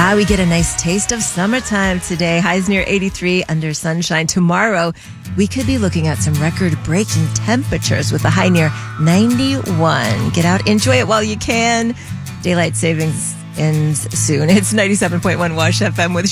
We get a nice taste of summertime today. Highs near 83 under sunshine. Tomorrow, we could be looking at some record-breaking temperatures with a high near 91. Get out, enjoy it while you can. Daylight savings ends soon. It's 97.1 Wash FM with